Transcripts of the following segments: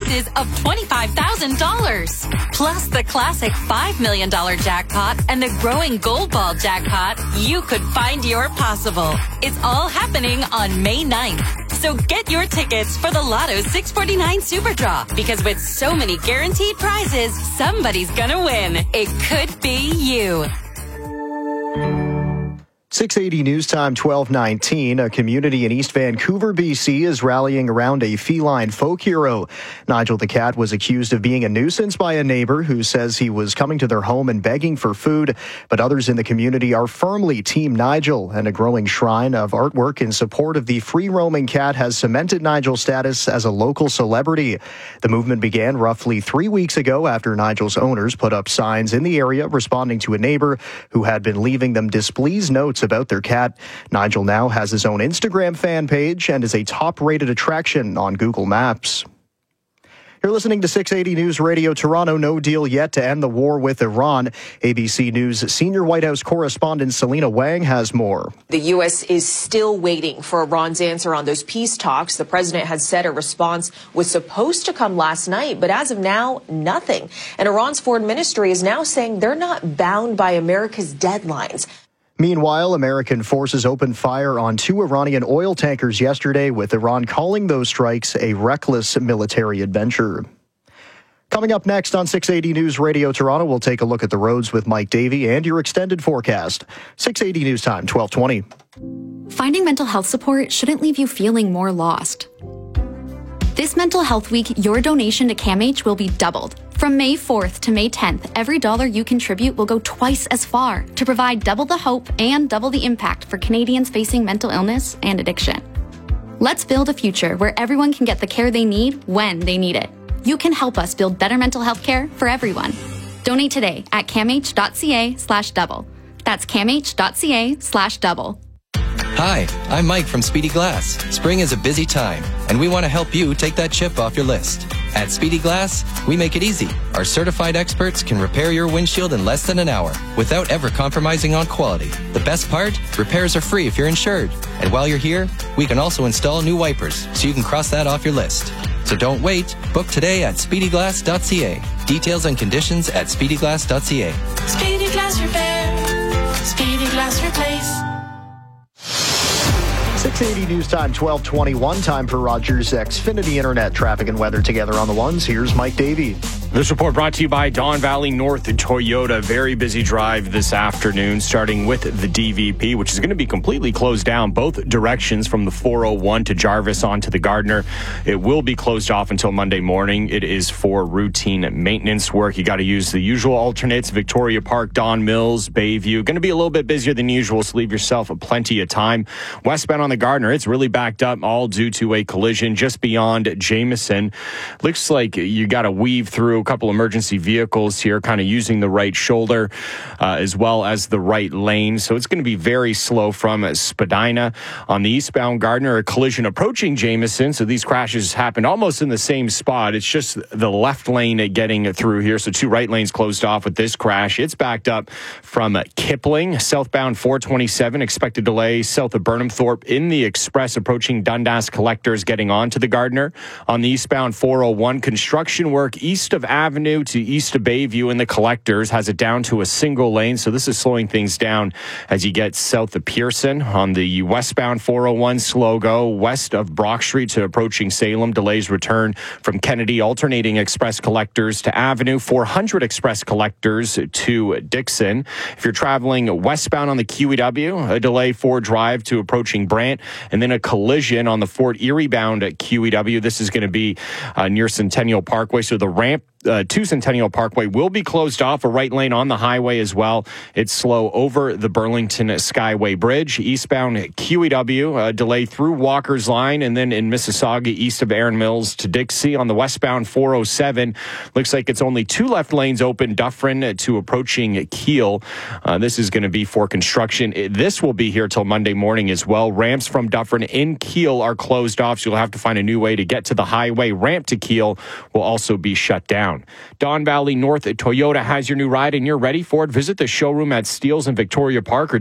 prizes of $25,000. Plus the classic $5 million jackpot and the growing Gold Ball jackpot. You could find your possible. It's all happening on May 9th. So get your tickets for the Lotto 649 Super Draw, because with so many guaranteed prizes, somebody's gonna win. It could be you. 680 News Time, 12:19. A community in East Vancouver, BC is rallying around a feline folk hero. Nigel the cat was accused of being a nuisance by a neighbor who says he was coming to their home and begging for food. But others in the community are firmly Team Nigel, and a growing shrine of artwork in support of the free-roaming cat has cemented Nigel's status as a local celebrity. The movement began roughly 3 weeks ago after Nigel's owners put up signs in the area responding to a neighbor who had been leaving them displeased notes about their cat. Nigel now has his own Instagram fan page and is a top-rated attraction on Google Maps. You're listening to 680 News Radio Toronto. No deal yet to end the war with Iran. ABC News senior White House correspondent Selena Wang has more. The U.S. is still waiting for Iran's answer on those peace talks. The president had said a response was supposed to come last night, but as of now, nothing. And Iran's foreign ministry is now saying they're not bound by America's deadlines. Meanwhile, American forces opened fire on 2 Iranian oil tankers yesterday, with Iran calling those strikes a reckless military adventure. Coming up next on 680 News Radio Toronto, we'll take a look at the roads with Mike Davey and your extended forecast. 680 News Time, 12:20. Finding mental health support shouldn't leave you feeling more lost. This Mental Health Week, your donation to CAMH will be doubled. From May 4th to May 10th, every dollar you contribute will go twice as far to provide double the hope and double the impact for Canadians facing mental illness and addiction. Let's build a future where everyone can get the care they need when they need it. You can help us build better mental health care for everyone. Donate today at camh.ca/double. That's camh.ca/double. Hi, I'm Mike from Speedy Glass. Spring is a busy time, and we want to help you take that chip off your list. At Speedy Glass, we make it easy. Our certified experts can repair your windshield in less than an hour without ever compromising on quality. The best part? Repairs are free if you're insured. And while you're here, we can also install new wipers so you can cross that off your list. So don't wait. Book today at speedyglass.ca. Details and conditions at speedyglass.ca. Speedy Glass Repair. Speedy Glass Replace. 680 News Time, 12:21. Time for Rogers Xfinity Internet. Traffic and weather together on the ones. Here's Mike Davey. This report brought to you by Don Valley North Toyota. Very busy drive this afternoon, starting with the DVP, which is going to be completely closed down both directions from the 401 to Jarvis onto the Gardiner. It will be closed off until Monday morning. It is for routine maintenance work. You got to use the usual alternates: Victoria Park, Don Mills, Bayview. Going to be a little bit busier than usual, so leave yourself plenty of time. Westbound on the Gardiner, it's really backed up, all due to a collision just beyond Jameson. Looks like you got to weave through a couple emergency vehicles here, kind of using the right shoulder as well as the right lane. So it's going to be very slow from Spadina. On the eastbound Gardiner, a collision approaching Jameson. So these crashes happened almost in the same spot. It's just the left lane getting through here. So 2 right lanes closed off with this crash. It's backed up from Kipling. Southbound 427, expected delay south of Burnhamthorpe in the express approaching Dundas Collectors, getting onto the Gardiner. On the eastbound 401, construction work east of Avenue to east of Bayview in the Collectors has it down to a single lane. So this is slowing things down as you get south of Pearson. On the westbound 401, slow go west of Brock Street to approaching Salem. Delays return from Kennedy, alternating express Collectors to Avenue. 400 express Collectors to Dixon. If you're traveling westbound on the QEW, a delay 4 drive to approaching Brant, and then a collision on the Fort Erie bound at QEW. This is going to be near Centennial Parkway. So the ramp to Centennial Parkway will be closed off. A right lane on the highway as well. It's slow over the Burlington Skyway Bridge. Eastbound QEW, delay through Walker's Line, and then in Mississauga, east of Erin Mills to Dixie. On the westbound 407, looks like it's only 2 left lanes open, Dufferin to approaching Kiel. This is going to be for construction. This will be here till Monday morning as well. Ramps from Dufferin in Kiel are closed off, so you'll have to find a new way to get to the highway. Ramp to Kiel will also be shut down. Don Valley North Toyota has your new ride and you're ready for it. Visit the showroom at Steeles in Victoria Park or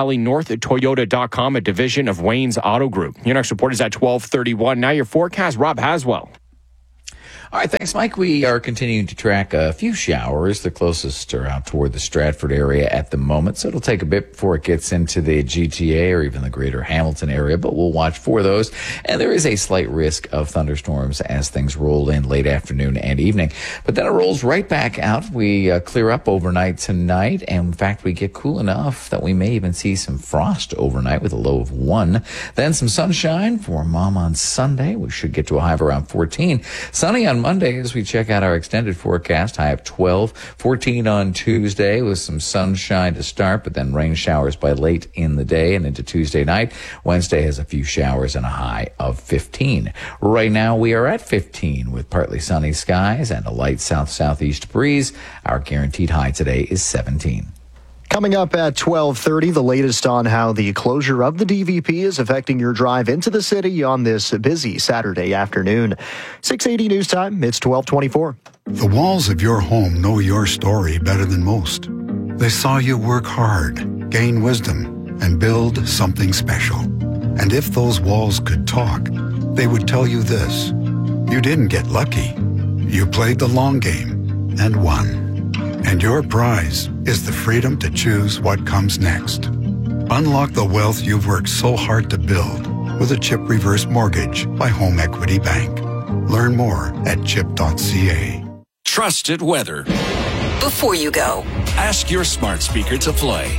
DonValleyNorthToyota.com, a division of Wayne's Auto Group. Your next report is at 12:31. Now your forecast, Rob Haswell. All right, thanks, Mike. We are continuing to track a few showers. The closest are out toward the Stratford area at the moment, so it'll take a bit before it gets into the GTA or even the greater Hamilton area, but we'll watch for those. And there is a slight risk of thunderstorms as things roll in late afternoon and evening. But then it rolls right back out. We clear up overnight tonight, and in fact, we get cool enough that we may even see some frost overnight with a low of 1. Then some sunshine for Mom on Sunday. We should get to a high of around 14. Sunny on Monday as we check out our extended forecast, high of 12. 14 on Tuesday with some sunshine to start, but then rain showers by late in the day and into Tuesday night. Wednesday has a few showers and a high of 15. Right now we are at 15 with partly sunny skies and a light south-southeast breeze. Our guaranteed high today is 17. Coming up at 12:30, the latest on how the closure of the DVP is affecting your drive into the city on this busy Saturday afternoon. 680 News Time, it's 12:24. The walls of your home know your story better than most. They saw you work hard, gain wisdom, and build something special. And if those walls could talk, they would tell you this: you didn't get lucky. You played the long game and won. And your prize is the freedom to choose what comes next. Unlock the wealth you've worked so hard to build with a CHIP reverse mortgage by Home Equity Bank. Learn more at chip.ca. Trusted weather. Before you go, ask your smart speaker to play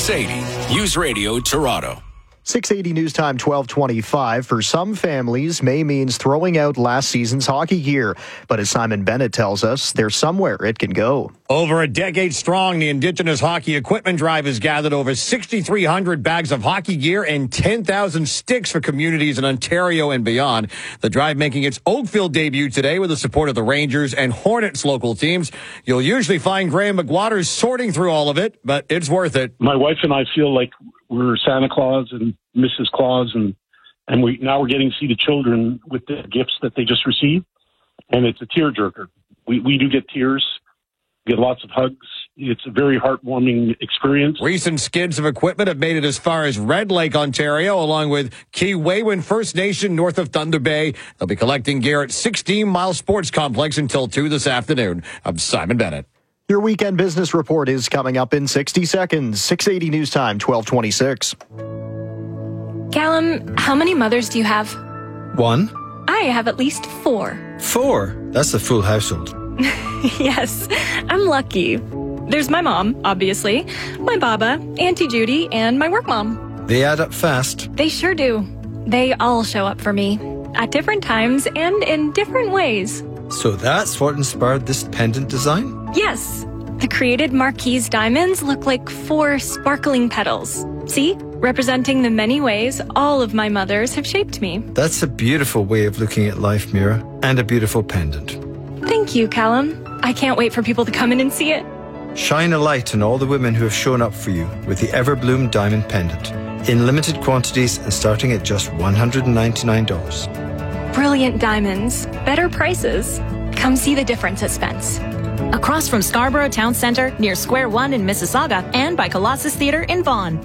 680 News Radio Toronto. 680 News Time, 12:25. For some families, May means throwing out last season's hockey gear. But as Simon Bennett tells us, there's somewhere it can go. Over a decade strong, the Indigenous Hockey Equipment Drive has gathered over 6,300 bags of hockey gear and 10,000 sticks for communities in Ontario and beyond. The drive making its Oakville debut today with the support of the Rangers and Hornets local teams. You'll usually find Graham McWaters sorting through all of it, but it's worth it. My wife and I feel like we're Santa Claus and Mrs. Claus, and we're getting to see the children with the gifts that they just received, and it's a tearjerker. We do get tears, get lots of hugs. It's a very heartwarming experience. Recent skids of equipment have made it as far as Red Lake, Ontario, along with Kee-Waywin First Nation north of Thunder Bay. They'll be collecting gear at 16 Mile Sports Complex until 2 this afternoon. I'm Simon Bennett. Your weekend business report is coming up in 60 seconds. 680 News Time, 12:26. Callum, how many mothers do you have? 1. I have at least 4. 4? That's a full household. Yes, I'm lucky. There's my mom, obviously, my baba, Auntie Judy, and my work mom. They add up fast. They sure do. They all show up for me at different times and in different ways. So that's what inspired this pendant design? Yes. The created Marquise diamonds look like 4 sparkling petals. See? Representing the many ways all of my mothers have shaped me. That's a beautiful way of looking at life, Mira, and a beautiful pendant. Thank you, Callum. I can't wait for people to come in and see it. Shine a light on all the women who have shown up for you with the Everbloom Diamond Pendant. In limited quantities and starting at just $199. Brilliant diamonds. Better prices. Come see the difference at Spence. Across from Scarborough Town Centre, near Square One in Mississauga, and by Colossus Theatre in Vaughan.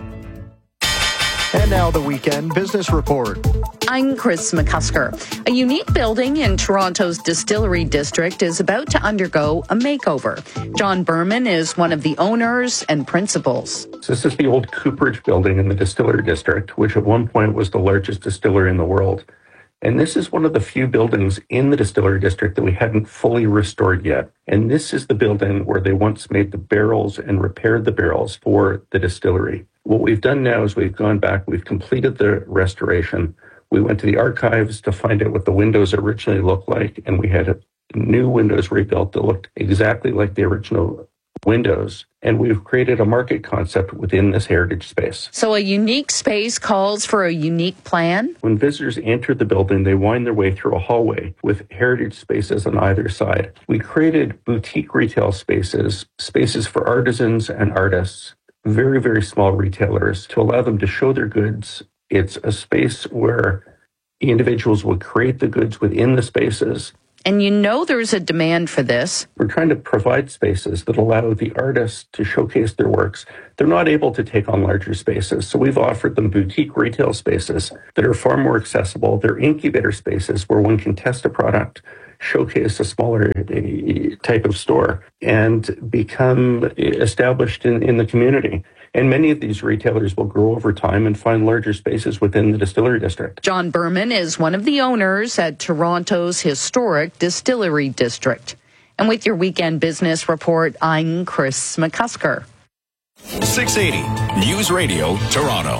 And now the weekend business report. I'm Chris McCusker. A unique building in Toronto's Distillery District is about to undergo a makeover. John Berman is one of the owners and principals. This is the old Cooperage building in the Distillery District, which at one point was the largest distillery in the world. And this is one of the few buildings in the Distillery District that we hadn't fully restored yet. And this is the building where they once made the barrels and repaired the barrels for the distillery. What we've done now is we've gone back, we've completed the restoration. We went to the archives to find out what the windows originally looked like, and we had new windows rebuilt that looked exactly like the original windows. And we've created a market concept within this heritage space. So a unique space calls for a unique plan? When visitors enter the building, they wind their way through a hallway with heritage spaces on either side. We created boutique retail spaces, spaces for artisans and artists, very, very small retailers, to allow them to show their goods. It's a space where individuals will create the goods within the spaces. And you know there's a demand for this. We're trying to provide spaces that allow the artists to showcase their works, they're not able to take on larger spaces. So we've offered them boutique retail spaces that are far more accessible. They're incubator spaces where one can test a product, showcase a smaller type of store, and become established in the community. And many of these retailers will grow over time and find larger spaces within the distillery district. John Berman is one of the owners at Toronto's historic distillery district. And with your weekend business report, I'm Chris McCusker. 680 News Radio, Toronto.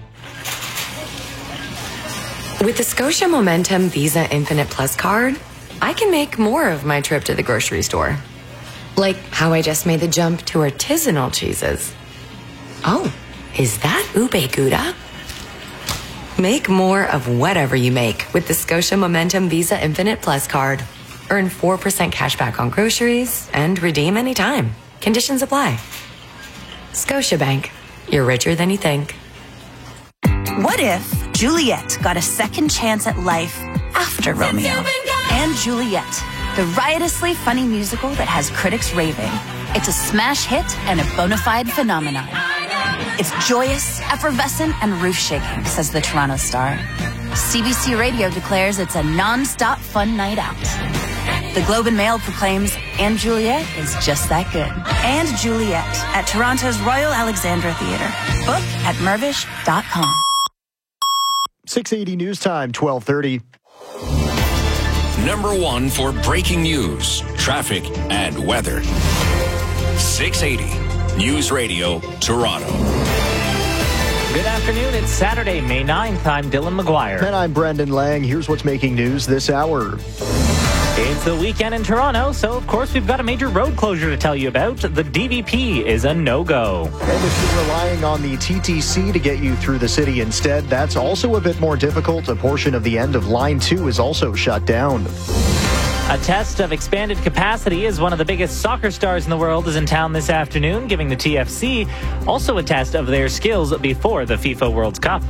With the Scotia Momentum Visa Infinite Plus card, I can make more of my trip to the grocery store. Like how I just made the jump to artisanal cheeses. Oh, is that ube gouda? Make more of whatever you make with the Scotia Momentum Visa Infinite Plus card. Earn 4% cash back on groceries and redeem anytime. Conditions apply. Scotiabank. You're richer than you think. What if Juliet got a second chance at life after Romeo? And Juliet, the riotously funny musical that has critics raving. It's a smash hit and a bona fide phenomenon. It's joyous, effervescent, and roof-shaking, says the Toronto Star. CBC Radio declares it's a non-stop fun night out. The Globe and Mail proclaims And Juliet is just that good. And Juliet at Toronto's Royal Alexandra Theatre. Book at mervish.com. 680 News Time, 12:30. Number one for breaking news, traffic, and weather. 680 News Radio, Toronto. Good afternoon. It's Saturday, May 9th. I'm Dylan McGuire. And I'm Brendan Lang. Here's what's making news this hour. It's the weekend in Toronto, so of course we've got a major road closure to tell you about. The DVP is a no-go. And if you're relying on the TTC to get you through the city instead, that's also a bit more difficult. A portion of the end of Line 2 is also shut down. A test of expanded capacity as one of the biggest soccer stars in the world is in town this afternoon, giving the TFC also a test of their skills before the FIFA World Cup.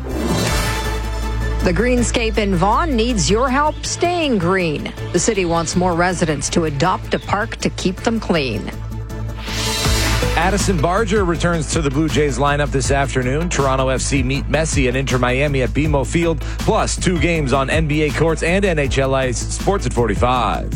The greenscape in Vaughan needs your help staying green. The city wants more residents to adopt a park to keep them clean. Addison Barger returns to the Blue Jays lineup this afternoon. Toronto FC meet Messi and Inter Miami at BMO Field, plus 2 games on NBA courts and NHL ice. Sports at 45.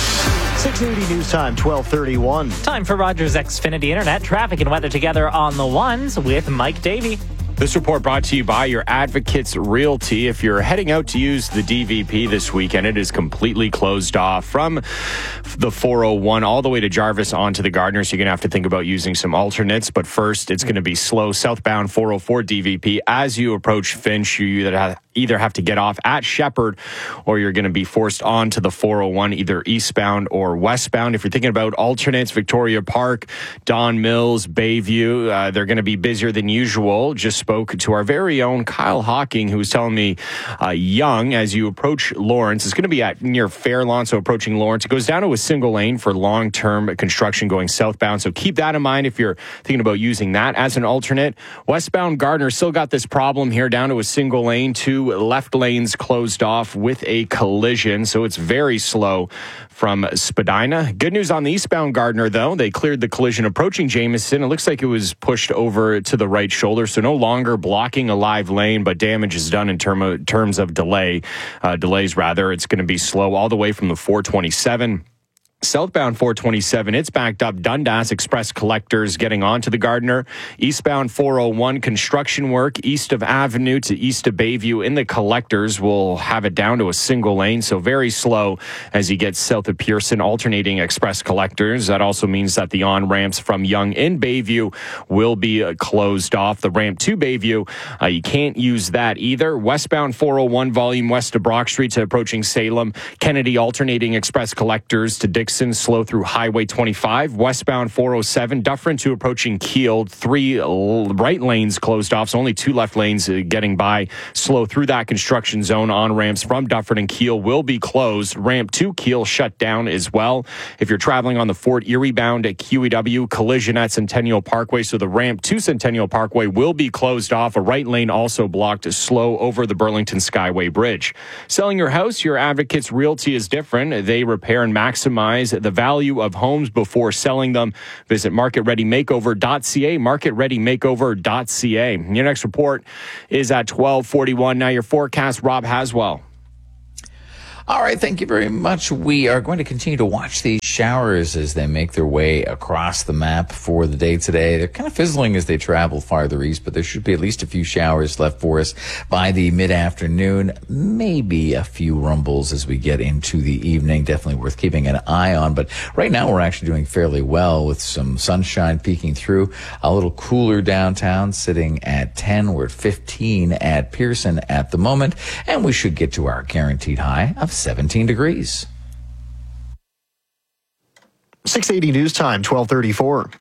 680 News Time, 12:31. Time for Rogers Xfinity Internet. Traffic and weather together on the ones with Mike Davey. This report brought to you by your Advocates Realty. If you're heading out to use the DVP this weekend, it is completely closed off from the 401 all the way to Jarvis onto the Gardiner. So you're going to have to think about using some alternates. But first, it's going to be slow southbound 404 DVP. As you approach Finch, you either have to get off at Shepherd or you're going to be forced onto the 401, either eastbound or westbound. If you're thinking about alternates, Victoria Park, Don Mills, Bayview, they're going to be busier than usual. Just spoke to our very own Kyle Hawking, who was telling me Young, as you approach Lawrence, it's going to be at near Fairlawn, so approaching Lawrence. It goes down to a single lane for long-term construction going southbound, so keep that in mind if you're thinking about using that as an alternate. Westbound Gardiner still got this problem here, down to a single lane, 2 left lanes closed off with a collision, so it's very slow from Spadina. Good news on the eastbound Gardiner, though. They cleared the collision approaching Jameson. It looks like it was pushed over to the right shoulder, so no longer blocking a live lane, but damage is done in terms of delays. It's going to be slow all the way from the 427. Southbound 427, it's backed up. Dundas Express collectors getting onto the Gardiner. Eastbound 401, construction work east of Avenue to east of Bayview in the collectors will have it down to a single lane, so very slow as you get south of Pearson, alternating express collectors. That also means that the on-ramps from Yonge in Bayview will be closed off. The ramp to Bayview, you can't use that either. Westbound 401, volume west of Brock Street to approaching Salem. Kennedy alternating express collectors to Dixon, slow through Highway 25. Westbound 407, Dufferin to approaching Kiel, 3 right lanes closed off, so only 2 left lanes getting by. Slow through that construction zone. On ramps from Dufferin and Kiel will be closed. Ramp to Kiel shut down as well. If you're traveling on the Fort Erie bound at QEW, collision at Centennial Parkway, so the ramp to Centennial Parkway will be closed off. A right lane also blocked, slow over the Burlington Skyway Bridge. Selling your house, your Advocates Realty is different. They repair and maximize maximize the value of homes before selling them. Visit marketreadymakeover.ca, marketreadymakeover.ca. Your next report is at 12:41. Now your forecast, Rob Haswell. All right, thank you very much. We are going to continue to watch these showers as they make their way across the map for the day today. They're kind of fizzling as they travel farther east, but there should be at least a few showers left for us by the mid-afternoon. Maybe a few rumbles as we get into the evening. Definitely worth keeping an eye on. But right now we're actually doing fairly well with some sunshine peeking through. A little cooler downtown, sitting at 10. We're at 15 at Pearson at the moment. And we should get to our guaranteed high of 17 degrees. 680 News Time, 12:34.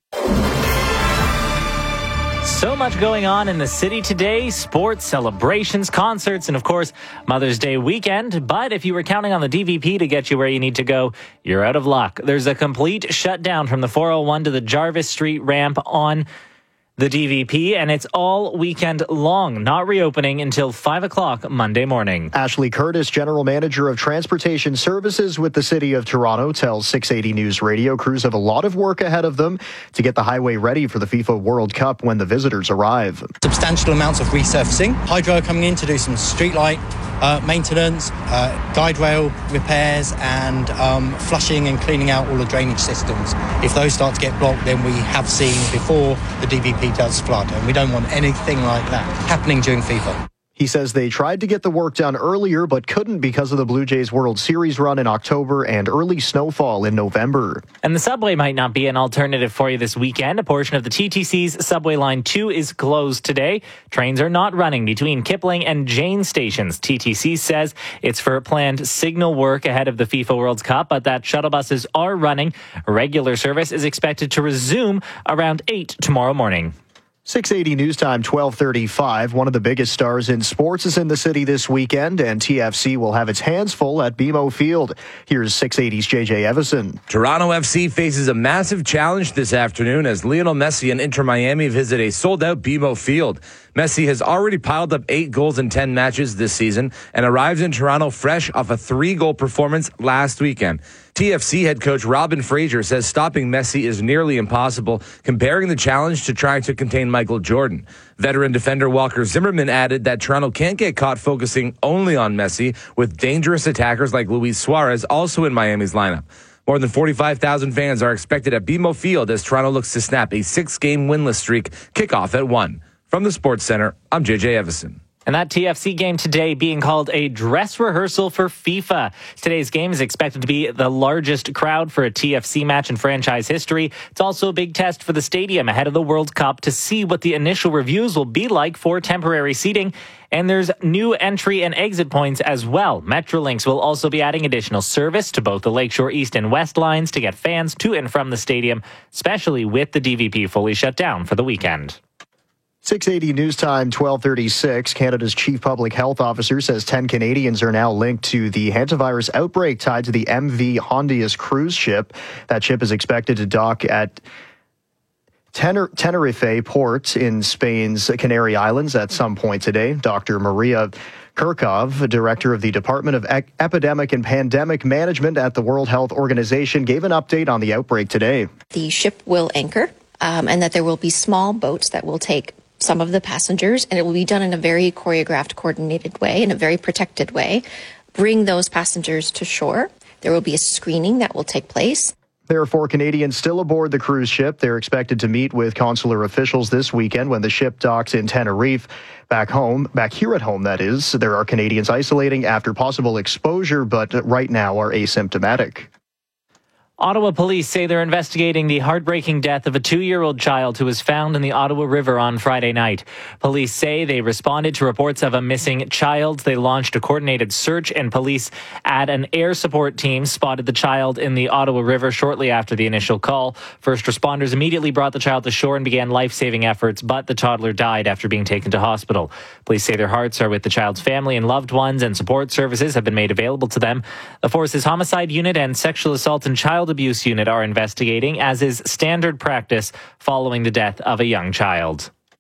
So much going on in the city today. Sports, celebrations, concerts, and of course, Mother's Day weekend. But if you were counting on the DVP to get you where you need to go, you're out of luck. There's a complete shutdown from the 401 to the Jarvis Street ramp on the DVP, and it's all weekend long, not reopening until 5 o'clock Monday morning. Ashley Curtis, General Manager of Transportation Services with the City of Toronto, tells 680 News Radio crews have a lot of work ahead of them to get the highway ready for the FIFA World Cup when the visitors arrive. Substantial amounts of resurfacing. Hydro are coming in to do some streetlight maintenance, guide rail repairs, and flushing and cleaning out all the drainage systems. If those start to get blocked, then we have seen before the DVP does flood, and we don't want anything like that happening during FIFA. He says they tried to get the work done earlier, but couldn't because of the Blue Jays World Series run in October and early snowfall in November. And the subway might not be an alternative for you this weekend. A portion of the TTC's Subway Line 2 is closed today. Trains are not running between Kipling and Jane stations. TTC says it's for planned signal work ahead of the FIFA World Cup, but that shuttle buses are running. Regular service is expected to resume around 8 tomorrow morning. 680 News Time, 12:35. One of the biggest stars in sports is in the city this weekend, and TFC will have its hands full at BMO Field. Here's 680's JJ Evison. Toronto FC faces a massive challenge this afternoon as Lionel Messi and Inter Miami visit a sold-out BMO Field. Messi has already piled up 8 goals in 10 matches this season and arrives in Toronto fresh off a 3-goal performance last weekend. TFC head coach Robin Fraser says stopping Messi is nearly impossible, comparing the challenge to trying to contain Michael Jordan. Veteran defender Walker Zimmerman added that Toronto can't get caught focusing only on Messi, with dangerous attackers like Luis Suarez also in Miami's lineup. More than 45,000 fans are expected at BMO Field as Toronto looks to snap a 6-game winless streak. Kickoff at 1. From the Sports Center, I'm JJ Evison. And that TFC game today being called a dress rehearsal for FIFA. Today's game is expected to be the largest crowd for a TFC match in franchise history. It's also a big test for the stadium ahead of the World Cup to see what the initial reviews will be like for temporary seating. And there's new entry and exit points as well. Metrolinx will also be adding additional service to both the Lakeshore East and West lines to get fans to and from the stadium, especially with the DVP fully shut down for the weekend. 680 News Time, 12:36. Canada's chief public health officer says 10 Canadians are now linked to the hantavirus outbreak tied to the MV Hondius cruise ship. That ship is expected to dock at Tenerife port in Spain's Canary Islands at some point today. Dr. Maria Kirkov, director of the Department of Epidemic and Pandemic Management at the World Health Organization, gave an update on the outbreak today. The ship will anchor and that there will be small boats that will take some of the passengers, and it will be done in a very choreographed, coordinated way, in a very protected way. Bring those passengers to shore. There will be a screening that will take place. There are 4 Canadians still aboard the cruise ship. They're expected to meet with consular officials this weekend when the ship docks in Tenerife. Back here at home, that is. There are Canadians isolating after possible exposure, but right now are asymptomatic. Ottawa police say they're investigating the heartbreaking death of a 2-year-old child who was found in the Ottawa River on Friday night. Police say they responded to reports of a missing child. They launched a coordinated search, and police at an air support team spotted the child in the Ottawa River shortly after the initial call. First responders immediately brought the child to shore and began life-saving efforts, but the toddler died after being taken to hospital. Police say their hearts are with the child's family and loved ones, and support services have been made available to them. The force's homicide unit and sexual assault and child abuse unit are investigating, as is standard practice following the death of a young child.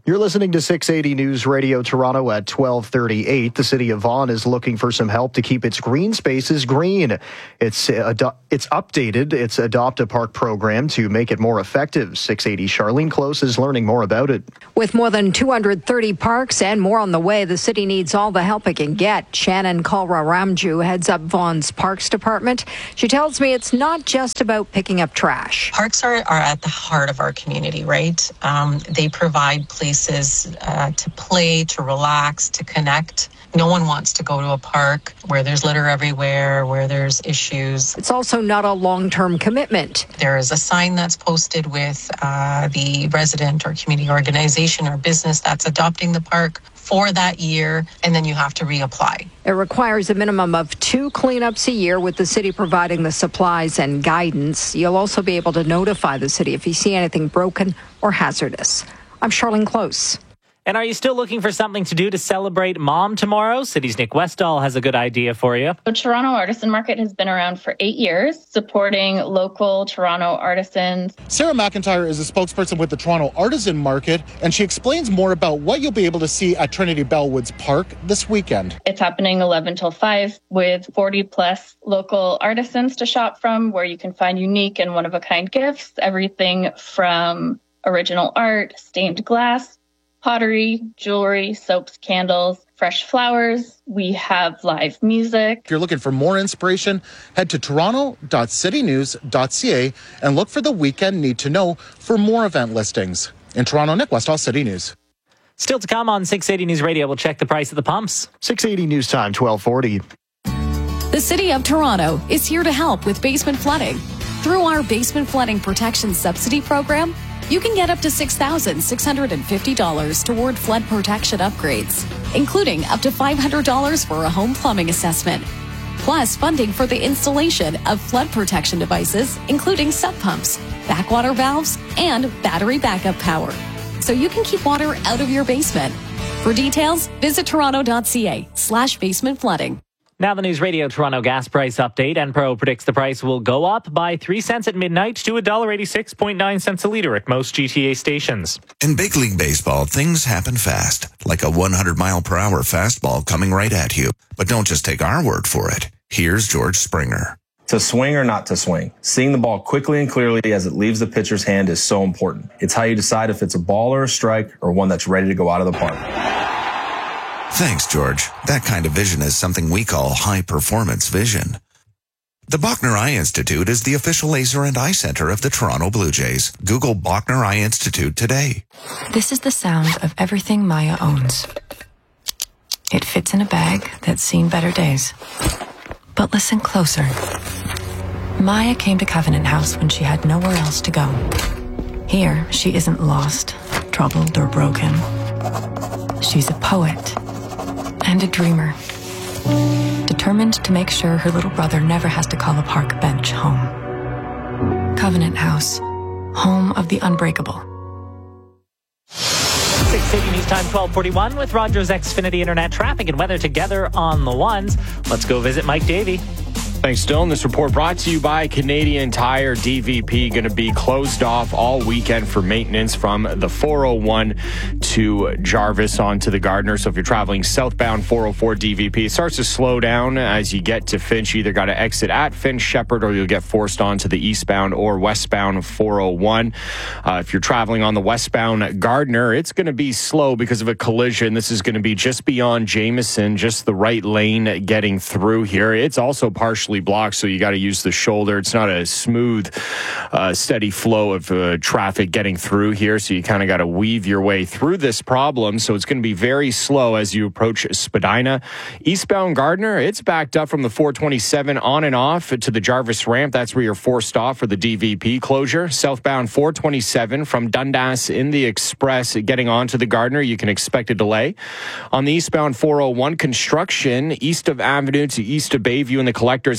You're listening to 680 News Radio Toronto at 12:38. The city of Vaughan is looking for some help to keep its green spaces green. It's updated its Adopt a Park program to make it more effective. 680 Charlene Close is learning more about it. With more than 230 parks and more on the way, the city needs all the help it can get. Shannon Kalra-Ramju heads up Vaughan's Parks Department. She tells me it's not just about picking up trash. Parks are at the heart of our community, right? They provide places to play, to relax, to connect. No one wants to go to a park where there's litter everywhere, where there's issues. It's also not a long-term commitment. There is a sign that's posted with the resident or community organization or business that's adopting the park for that year, and then you have to reapply. It requires a minimum of 2 cleanups a year, with the city providing the supplies and guidance. You'll also be able to notify the city if you see anything broken or hazardous. I'm Charlene Close. And are you still looking for something to do to celebrate Mom tomorrow? City's Nick Westall has a good idea for you. The Toronto Artisan Market has been around for 8 years, supporting local Toronto artisans. Sarah McIntyre is a spokesperson with the Toronto Artisan Market, and she explains more about what you'll be able to see at Trinity Bellwoods Park this weekend. It's happening 11 till 5 with 40 plus local artisans to shop from, where you can find unique and one-of-a-kind gifts, everything from original art, stained glass, pottery, jewelry, soaps, candles, fresh flowers. We have live music. If you're looking for more inspiration, head to toronto.citynews.ca and look for the weekend Need to Know for more event listings. In Toronto, Nick Westall, City News. Still to come on 680 News Radio, we'll check the price of the pumps. 680 News Time, 1240. The City of Toronto is here to help with basement flooding. Through our Basement Flooding Protection Subsidy Program, you can get up to $6,650 toward flood protection upgrades, including up to $500 for a home plumbing assessment, plus funding for the installation of flood protection devices, including sub pumps, backwater valves, and battery backup power, so you can keep water out of your basement. For details, visit toronto.ca/basement flooding. Now the News Radio Toronto gas price update. Enpro predicts the price will go up by 3 cents at midnight to $1.86.9 a litre at most GTA stations. In big league baseball, things happen fast, like a 100-mile-per-hour fastball coming right at you. But don't just take our word for it. Here's George Springer. To swing or not to swing, seeing the ball quickly and clearly as it leaves the pitcher's hand is so important. It's how you decide if it's a ball or a strike or one that's ready to go out of the park. Thanks, George. That kind of vision is something we call high-performance vision. The Bachner Eye Institute is the official laser and eye center of the Toronto Blue Jays. Google Bachner Eye Institute today. This is the sound of everything Maya owns. It fits in a bag that's seen better days. But listen closer. Maya came to Covenant House when she had nowhere else to go. Here, she isn't lost, troubled, or broken. She's a poet and a dreamer, determined to make sure her little brother never has to call a park bench home. Covenant House, home of the unbreakable. 680 News Time 1241 with Rogers Xfinity Internet traffic and weather together on the ones. Let's go visit Mike Davey. Thanks, Dylan. This report brought to you by Canadian Tire. DVP going to be closed off all weekend for maintenance from the 401 to Jarvis onto the Gardiner. So if you're traveling southbound 404 DVP, it starts to slow down as you get to Finch. You either got to exit at Finch Shepherd or you'll get forced onto the eastbound or westbound 401. If you're traveling on the westbound Gardiner, it's going to be slow because of a collision. This is going to be just beyond Jameson, just the right lane getting through here. It's also partially blocked, so you got to use the shoulder. It's not a smooth, steady flow of traffic getting through here, so you kind of got to weave your way through this problem. So it's going to be very slow as you approach Spadina. Eastbound Gardiner, it's backed up from the 427 on and off to the Jarvis ramp. That's where you're forced off for the DVP closure. Southbound 427 from Dundas in the Express getting onto the Gardiner, you can expect a delay. On the eastbound 401, construction east of Avenue to east of Bayview in the Collectors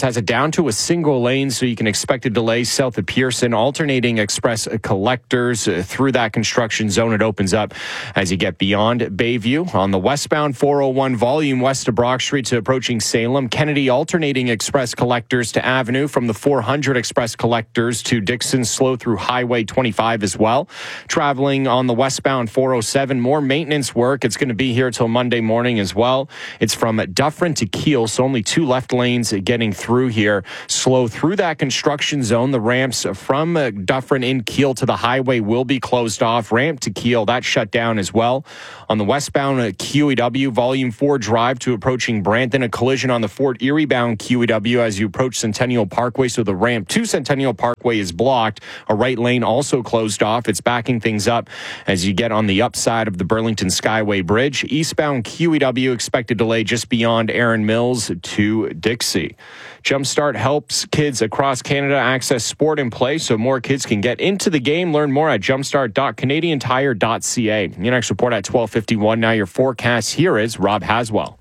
has it down to a single lane, so you can expect a delay south of Pearson. Alternating express collectors through that construction zone. It opens up as you get beyond Bayview. On the westbound 401 volume west of Brock Street to approaching Salem. Kennedy alternating express collectors to Avenue. From the 400 express collectors to Dixon, slow through Highway 25 as well. Traveling on the westbound 407, more maintenance work. It's going to be here till Monday morning as well. It's from Dufferin to Kiel, so only 2 left lanes getting through here. Slow through that construction zone. The ramps from Dufferin in Kiel to the highway will be closed off. Ramp to Kiel, that's shut down as well. On the westbound QEW, volume 4 drive to approaching Brampton, a collision on the Fort Erie bound QEW as you approach Centennial Parkway, so the ramp to Centennial Parkway is blocked. A right lane also closed off. It's backing things up as you get on the upside of the Burlington Skyway Bridge. Eastbound QEW, expected delay just beyond Erin Mills to Dixie. Jumpstart helps kids across Canada access sport and play so more kids can get into the game. Learn more at jumpstart.canadiantire.ca. Your next report at 12:51. Now your forecast. Here is Rob Haswell.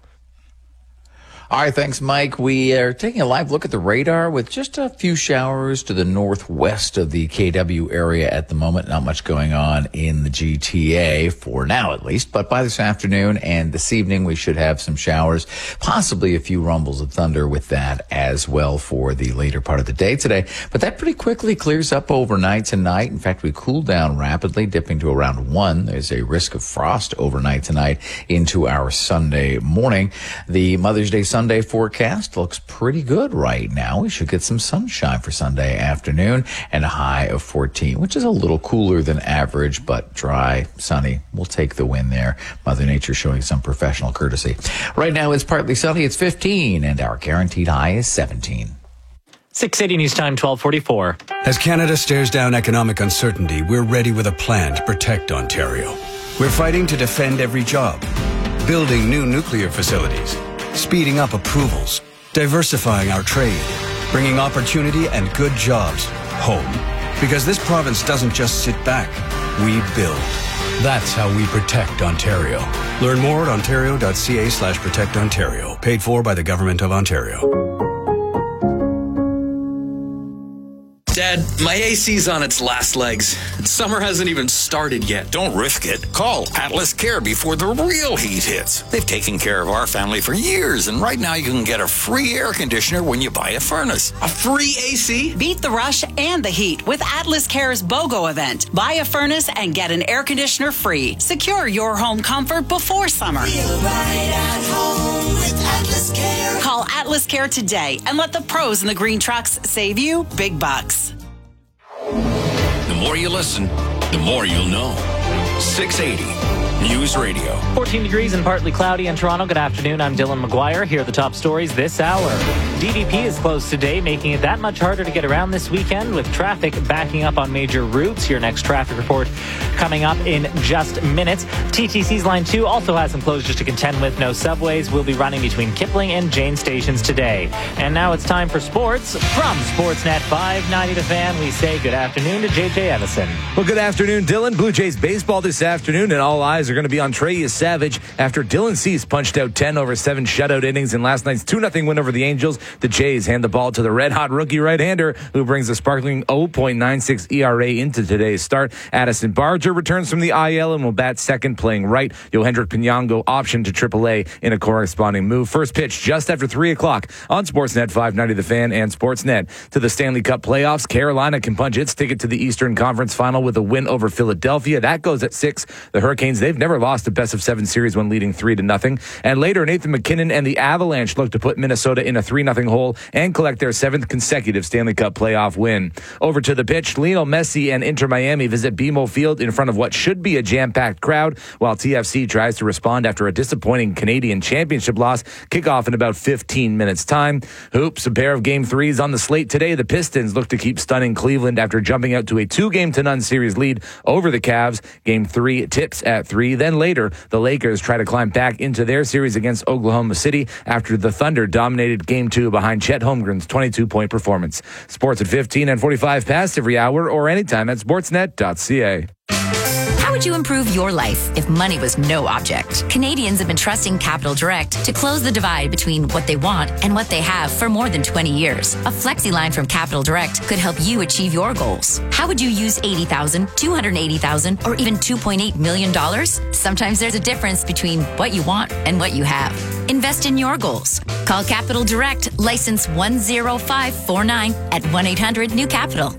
All right, thanks, Mike. We are taking a live look at the radar with just a few showers to the northwest of the KW area at the moment. Not much going on in the GTA for now, at least. But by this afternoon and this evening, we should have some showers, possibly a few rumbles of thunder with that as well for the later part of the day today. But that pretty quickly clears up overnight tonight. In fact, we cool down rapidly, dipping to around 1. There's a risk of frost overnight tonight into our Sunday morning. The Mother's Day Sunday forecast looks pretty good right now. We should get some sunshine for Sunday afternoon and a high of 14, which is a little cooler than average, but dry, sunny. We'll take the win there. Mother Nature showing some professional courtesy. Right now it's partly sunny. It's 15 and our guaranteed high is 17. 6:80 News Time, 12:44. As Canada stares down economic uncertainty, we're ready with a plan to protect Ontario. We're fighting to defend every job, building new nuclear facilities, speeding up approvals, diversifying our trade, bringing opportunity and good jobs home. Because this province doesn't just sit back, we build. That's how we protect Ontario. Learn more at ontario.ca/protectontario. Paid for by the Government of Ontario. Dad, my AC's on its last legs. Summer hasn't even started yet. Don't risk it. Call Atlas Care before the real heat hits. They've taken care of our family for years, and right now you can get a free air conditioner when you buy a furnace. A free AC? Beat the rush and the heat with Atlas Care's BOGO event. Buy a furnace and get an air conditioner free. Secure your home comfort before summer. Feel right at home with Atlas Care. Call Atlas Care today and let the pros in the green trucks save you big bucks. The more you listen, the more you'll know. 680 News Radio. 14 degrees and partly cloudy in Toronto. Good afternoon. I'm Dylan McGuire. Here are the top stories this hour. DVP is closed today, making it that much harder to get around this weekend with traffic backing up on major routes. Your next traffic report coming up in just minutes. TTC's Line 2 also has some closures to contend with. No subways will be running between Kipling and Jane stations today. And now it's time for sports. From Sportsnet 590 The Fan, we say good afternoon to JJ Evison. Well, good afternoon, Dylan. Blue Jays baseball this afternoon, and all eyes are going to be on Trey Savage after Dylan Cease punched out 10 over 7 shutout innings in last night's 2-0 win over the Angels. The Jays hand the ball to the red-hot rookie right-hander who brings a sparkling 0.96 ERA into today's start. Addison Barger returns from the IL and will bat second, playing right. Yohendrick Pinango optioned to AAA in a corresponding move. First pitch just after 3 o'clock on Sportsnet 590 The Fan and Sportsnet. To the Stanley Cup playoffs, Carolina can punch its ticket to the Eastern Conference Final with a win over Philadelphia. That goes at 6. The Hurricanes, they've never lost a best-of-7 series when leading 3-0. And later, Nathan McKinnon and the Avalanche look to put Minnesota in a 3-0 hole and collect their 7th consecutive Stanley Cup playoff win. Over to the pitch, Lionel Messi and Inter Miami visit BMO Field in front of what should be a jam-packed crowd, while TFC tries to respond after a disappointing Canadian Championship loss. Kickoff in about 15 minutes' time. Hoops, a pair of Game 3s on the slate today. The Pistons look to keep stunning Cleveland after jumping out to a 2-0 series lead over the Cavs. Game 3 tips at 3. Then later, the Lakers try to climb back into their series against Oklahoma City after the Thunder dominated Game 2 behind Chet Holmgren's 22-point performance. Sports at 15 and 45 past every hour or anytime at sportsnet.ca. would you improve your life if money was no object? Canadians have been trusting Capital Direct to close the divide between what they want and what they have for more than 20 years. A FlexiLine from Capital Direct could help you achieve your goals. How would you use $80,000, $280,000, or even $2.8 million? Sometimes there's a difference between what you want and what you have. Invest in your goals. Call Capital Direct, license 10549 at 1-800-NEW-CAPITAL.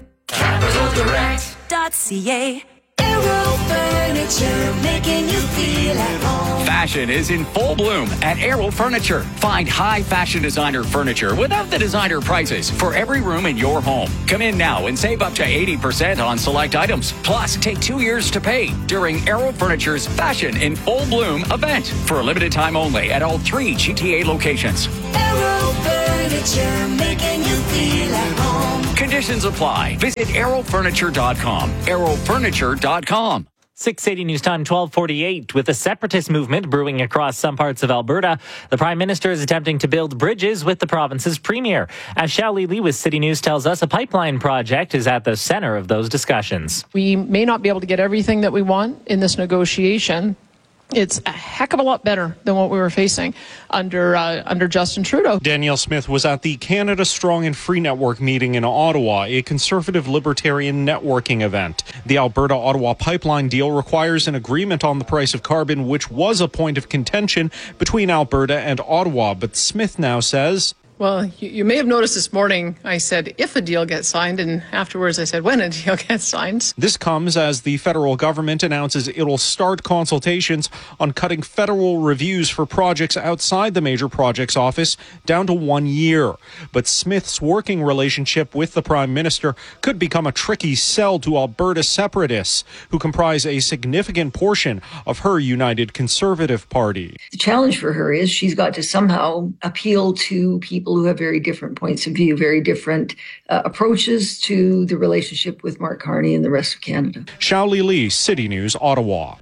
CapitalDirect.ca. Aero Furniture, making you feel at home. Fashion is in full bloom at Aero Furniture. Find high fashion designer furniture without the designer prices for every room in your home. Come in now and save up to 80% on select items. Plus, take 2 years to pay during Aero Furniture's Fashion in Full Bloom event for a limited time only at all 3 GTA locations. Aero Furniture, making you feel at home. Conditions apply. Visit aerofurniture.com. aerofurniture.com. 680 News Time, 12:48. With the separatist movement brewing across some parts of Alberta, the Prime Minister is attempting to build bridges with the province's Premier. As Xiaoli Lee with City News tells us, a pipeline project is at the center of those discussions. We may not be able to get everything that we want in this negotiation. It's a heck of a lot better than what we were facing under Justin Trudeau. Danielle Smith was at the Canada Strong and Free Network meeting in Ottawa, a conservative libertarian networking event. The Alberta-Ottawa pipeline deal requires an agreement on the price of carbon, which was a point of contention between Alberta and Ottawa. But Smith now says, well, you may have noticed this morning I said if a deal gets signed, and afterwards I said when a deal gets signed. This comes as the federal government announces it'll start consultations on cutting federal reviews for projects outside the major projects office down to 1 year. But Smith's working relationship with the Prime Minister could become a tricky sell to Alberta separatists, who comprise a significant portion of her United Conservative Party. The challenge for her is she's got to somehow appeal to people who have very different points of view, very different approaches to the relationship with Mark Carney and the rest of Canada. Xiaoli Lee, City News, Ottawa.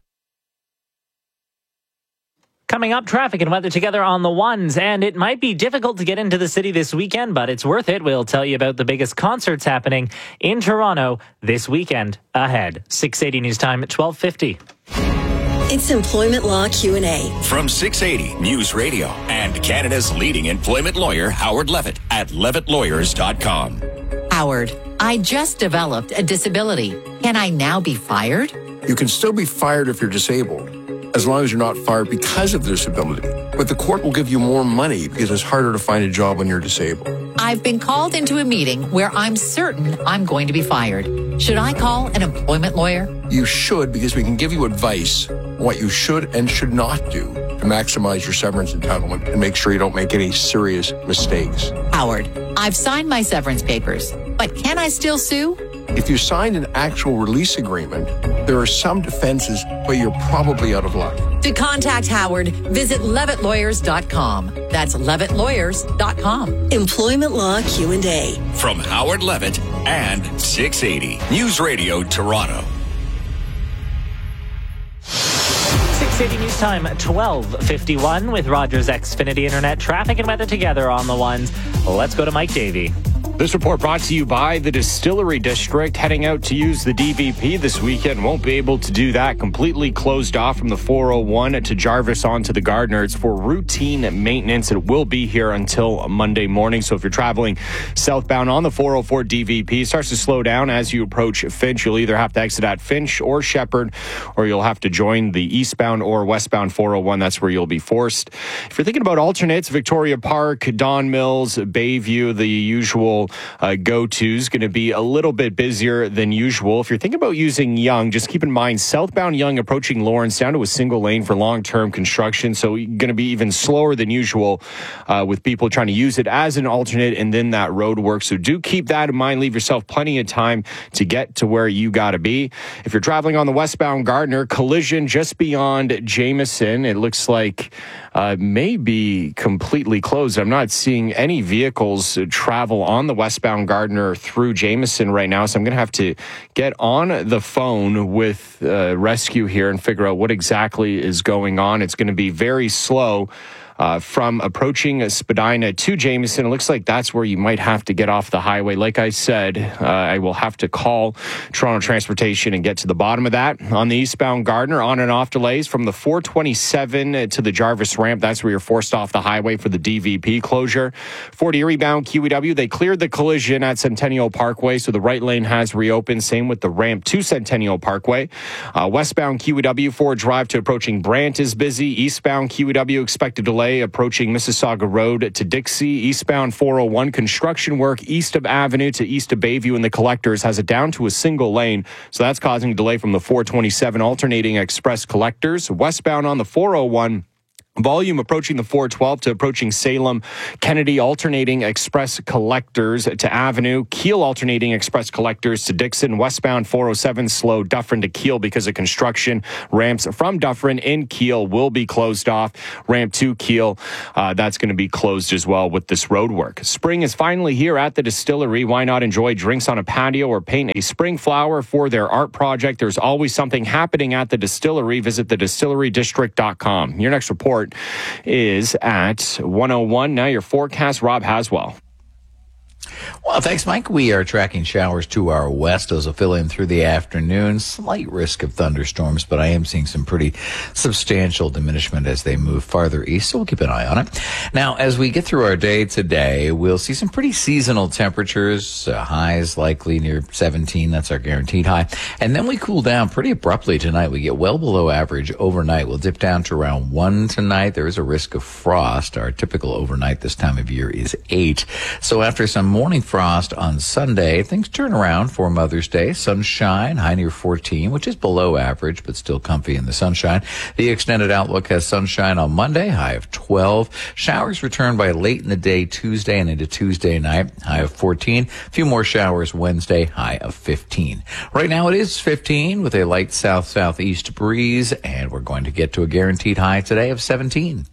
Coming up, traffic and weather together on the ones, and it might be difficult to get into the city this weekend, but it's worth it. We'll tell you about the biggest concerts happening in Toronto this weekend ahead. 680 News Time at 12:50. It's Employment Law Q&A. From 680 News Radio and Canada's leading employment lawyer, Howard Levitt, at levittlawyers.com. Howard, I just developed a disability. Can I now be fired? You can still be fired if you're disabled, as long as you're not fired because of disability. But the court will give you more money because it's harder to find a job when you're disabled. I've been called into a meeting where I'm certain I'm going to be fired. Should I call an employment lawyer? You should, because we can give you advice on what you should and should not do to maximize your severance entitlement and make sure you don't make any serious mistakes. Howard, I've signed my severance papers, but can I still sue? If you signed an actual release agreement, there are some defenses, but you're probably out of luck. To contact Howard, visit levittlawyers.com. That's levittlawyers.com. Employment Law Q&A. From Howard Levitt and 680 News Radio Toronto. 680 News Time, 12:51 with Rogers Xfinity Internet. Traffic and weather together on the ones. Let's go to Mike Davey. This report brought to you by the Distillery District. Heading out to use the DVP this weekend. Won't be able to do that. Completely closed off from the 401 to Jarvis onto the Gardner. It's for routine maintenance. It will be here until Monday morning. So if you're traveling southbound on the 404 DVP, it starts to slow down as you approach Finch. You'll either have to exit at Finch or Shepherd, or you'll have to join the eastbound or westbound 401. That's where you'll be forced. If you're thinking about alternates, Victoria Park, Don Mills, Bayview, the usual go-tos, going to be a little bit busier than usual. If you're thinking about using Yonge, just keep in mind southbound Yonge approaching Lawrence down to a single lane for long-term construction, so going to be even slower than usual with people trying to use it as an alternate, and then that road work. So do keep that in mind. Leave yourself plenty of time to get to where you got to be. If you're traveling on the westbound Gardner, collision just beyond Jameson. It looks like may be completely closed. I'm not seeing any vehicles travel on the westbound Gardner through Jameson right now, so I'm going to have to get on the phone with rescue here and figure out what exactly is going on. It's going to be very slow from approaching Spadina to Jameson. It looks like that's where you might have to get off the highway. Like I said, I will have to call Toronto Transportation and get to the bottom of that. On the eastbound Gardiner, on and off delays from the 427 to the Jarvis ramp. That's where you're forced off the highway for the DVP closure. Fort Erie bound QEW, they cleared the collision at Centennial Parkway, so the right lane has reopened. Same with the ramp to Centennial Parkway. Westbound QEW, Ford Drive to approaching Brant is busy. Eastbound QEW, expected delay approaching Mississauga Road to Dixie. Eastbound 401, construction work east of Avenue to east of Bayview and the Collectors has it down to a single lane, so that's causing a delay from the 427 alternating express Collectors. Westbound on the 401, volume approaching the 412 to approaching Salem, Kennedy alternating express Collectors to Avenue, Keele alternating express Collectors to Dixon, westbound 407 slow Dufferin to Keele because of construction. Ramps from Dufferin in Keele will be closed off. Ramp to Keele, that's going to be closed as well with this road work. Spring is finally here at the distillery. Why not enjoy drinks on a patio or paint a spring flower for their art project? There's always something happening at the distillery. Visit thedistillerydistrict.com. Your next report is at 1:01. Now your forecast, Rob Haswell. Well, thanks, Mike. We are tracking showers to our west. Those will fill in through the afternoon. Slight risk of thunderstorms, but I am seeing some pretty substantial diminishment as they move farther east, so we'll keep an eye on it. Now, as we get through our day today, we'll see some pretty seasonal temperatures. Highs likely near 17. That's our guaranteed high. And then we cool down pretty abruptly tonight. We get well below average overnight. We'll dip down to around 1 tonight. There is a risk of frost. Our typical overnight this time of year is 8. So after some morning frost on Sunday, things turn around for Mother's Day. Sunshine, high near 14, which is below average, but still comfy in the sunshine. The extended outlook has sunshine on Monday, high of 12. Showers return by late in the day Tuesday and into Tuesday night, high of 14. A few more showers Wednesday, high of 15. Right now it is 15 with a light south-southeast breeze, and we're going to get to a guaranteed high today of 17.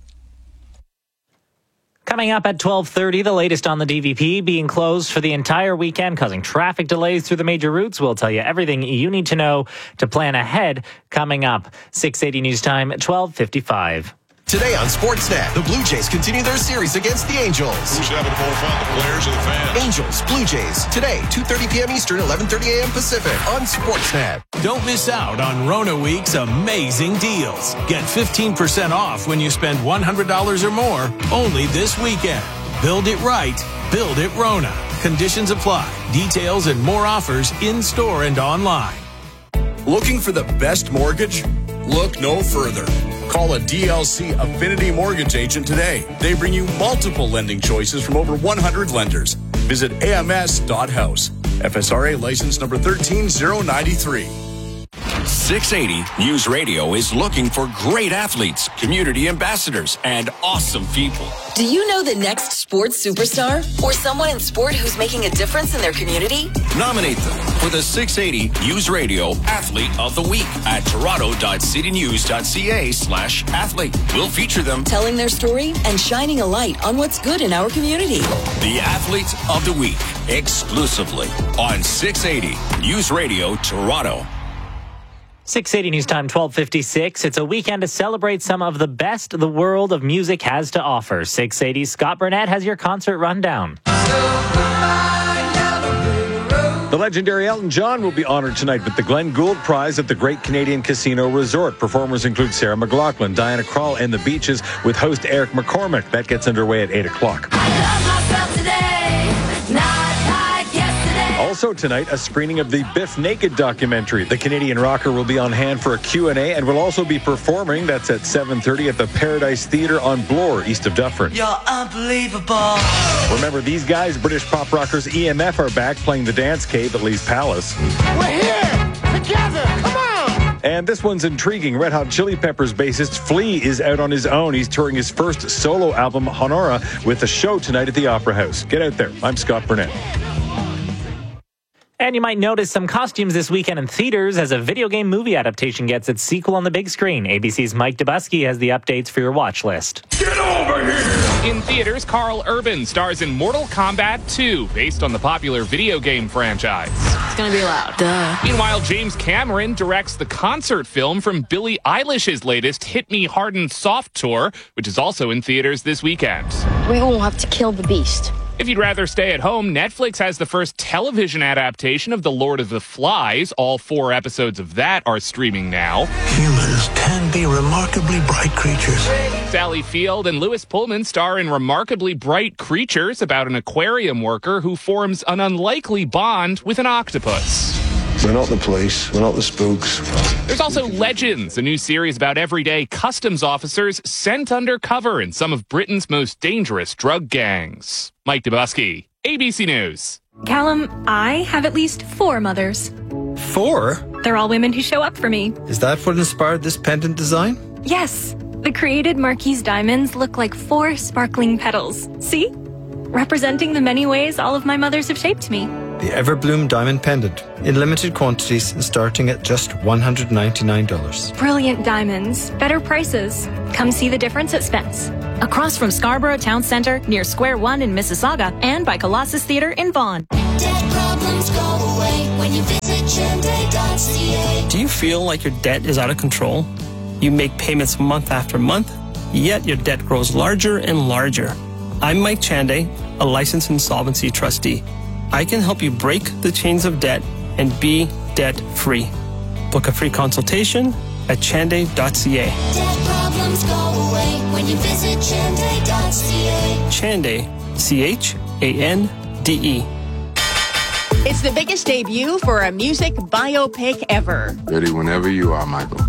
Coming up at 12:30, the latest on the DVP being closed for the entire weekend, causing traffic delays through the major routes. We'll tell you everything you need to know to plan ahead coming up. 680 News Time, 12:55. Today on Sportsnet, the Blue Jays continue their series against the Angels. Who's having more fun, the players or the fans? Angels, Blue Jays, today, 2:30 p.m. Eastern, 11:30 a.m. Pacific on Sportsnet. Don't miss out on Rona Week's amazing deals. Get 15% off when you spend $100 or more only this weekend. Build it right. Build it Rona. Conditions apply. Details and more offers in-store and online. Looking for the best mortgage? Look no further. Call a DLC Affinity Mortgage Agent today. They bring you multiple lending choices from over 100 lenders. Visit ams.house. FSRA license number 13093. 680 News Radio is looking for great athletes, community ambassadors, and awesome people. Do you know the next sports superstar? Or someone in sport who's making a difference in their community? Nominate them for the 680 News Radio Athlete of the Week at toronto.citynews.ca/athlete. We'll feature them telling their story and shining a light on what's good in our community. The Athlete of the Week, exclusively on 680 News Radio Toronto. 680 News Time, 12:56. It's a weekend to celebrate some of the best the world of music has to offer. 680's Scott Burnett has your concert rundown. The legendary Elton John will be honored tonight with the Glenn Gould Prize at the Great Canadian Casino Resort. Performers include Sarah McLachlan, Diana Krall, and The Beaches with host Eric McCormick. That gets underway at 8 o'clock. Also tonight, a screening of the Biff Naked documentary. The Canadian rocker will be on hand for a Q&A and will also be performing. That's at 7:30 at the Paradise Theatre on Bloor, east of Dufferin. You're unbelievable. Remember, these guys, British pop rockers EMF, are back playing the Dance Cave at Lee's Palace. We're here together. Come on. And this one's intriguing. Red Hot Chili Peppers bassist Flea is out on his own. He's touring his first solo album, Honora, with a show tonight at the Opera House. Get out there. I'm Scott Burnett. And you might notice some costumes this weekend in theaters as a video game movie adaptation gets its sequel on the big screen. ABC's Mike Dubusky has the updates for your watch list. Get over here! In theaters, Carl Urban stars in Mortal Kombat 2, based on the popular video game franchise. going to be loud. Duh. Meanwhile, James Cameron directs the concert film from Billie Eilish's latest Hit Me Hard and Soft tour, which is also in theaters this weekend. We will have to kill the beast. If you'd rather stay at home, Netflix has the first television adaptation of The Lord of the Flies. All 4 episodes of that are streaming now. Humans can be remarkably bright creatures. Sally Field and Louis Pullman star in Remarkably Bright Creatures about an aquarium worker who forms an unlikely bond with an octopus. We're not the police. We're not the spooks. There's also Legends, a new series about everyday customs officers sent undercover in some of Britain's most dangerous drug gangs. Mike Dubusky, ABC News. Callum, I have at least 4 mothers. 4? They're all women who show up for me. Is that what inspired this pendant design? Yes. The created Marquise diamonds look like 4 sparkling petals. See? Representing the many ways all of my mothers have shaped me. The Everbloom Diamond Pendant, in limited quantities and starting at just $199. Brilliant diamonds, better prices. Come see the difference at Spence. Across from Scarborough Town Centre, near Square One in Mississauga, and by Colossus Theatre in Vaughan. Debt problems go away when you visit Chande.ca. Do you feel like your debt is out of control? You make payments month after month, yet your debt grows larger and larger. I'm Mike Chande, a licensed insolvency trustee. I can help you break the chains of debt and be debt-free. Book a free consultation at chande.ca. Debt problems go away when you visit Chande.ca. Chande, C-H-A-N-D-E. It's the biggest debut for a music biopic ever. Ready whenever you are, Michael.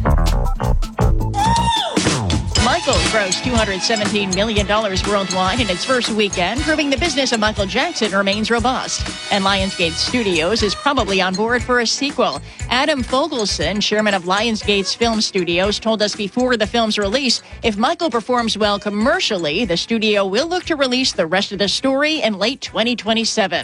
Michael grossed $217 million worldwide in its first weekend, proving the business of Michael Jackson remains robust. And Lionsgate Studios is probably on board for a sequel. Adam Fogelson, chairman of Lionsgate's Film Studios, told us before the film's release, if Michael performs well commercially, the studio will look to release the rest of the story in late 2027.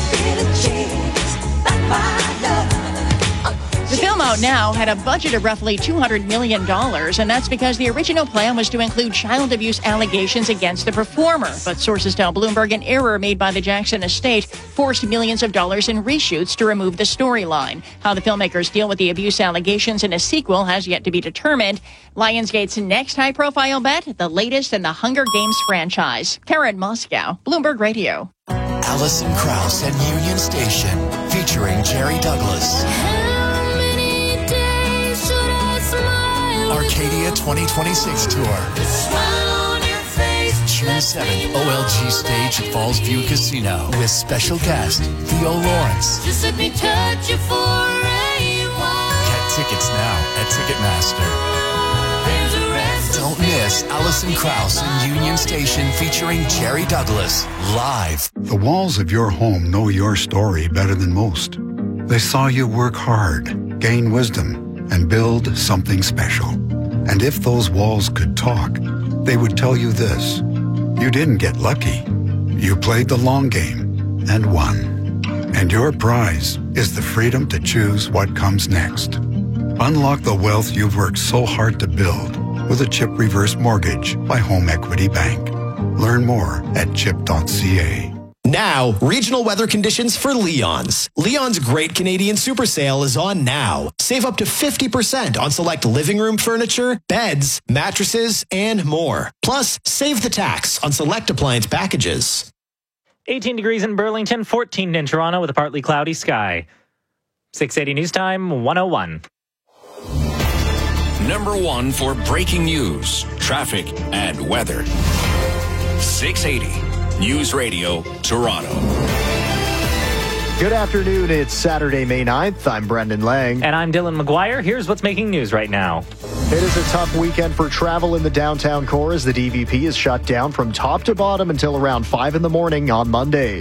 The film out now had a budget of roughly $200 million, and that's because the original plan was to include child abuse allegations against the performer. But sources tell Bloomberg an error made by the Jackson estate forced millions of dollars in reshoots to remove the storyline. How the filmmakers deal with the abuse allegations in a sequel has yet to be determined. Lionsgate's next high-profile bet, the latest in the Hunger Games franchise. Karen Moscow, Bloomberg Radio. Alison Krauss and Union Station, featuring Jerry Douglas. Arcadia 2026 Tour. June 7th, OLG stage at Falls View Casino with special guest Theo Lawrence. Just let me touch you for a while. Get tickets now at Ticketmaster. Don't miss Alison Krauss and Union Station featuring Jerry Douglas live. The walls of your home know your story better than most. They saw you work hard, gain wisdom, and build something special. And if those walls could talk, they would tell you this. You didn't get lucky. You played the long game and won. And your prize is the freedom to choose what comes next. Unlock the wealth you've worked so hard to build with a CHIP reverse mortgage by Home Equity Bank. Learn more at chip.ca. Now, regional weather conditions for Leon's. Leon's Great Canadian Super Sale is on now. Save up to 50% on select living room furniture, beds, mattresses, and more. Plus, save the tax on select appliance packages. 18 degrees in Burlington, 14 in Toronto with a partly cloudy sky. 680 News Time, 101. Number 1 for breaking news, traffic, and weather. 680 News Radio, Toronto. Good afternoon. It's Saturday, May 9th. I'm Brendan Lang. And I'm Dylan McGuire. Here's what's making news right now. It is a tough weekend for travel in the downtown core as the DVP is shut down from top to bottom until around 5 in the morning on Monday.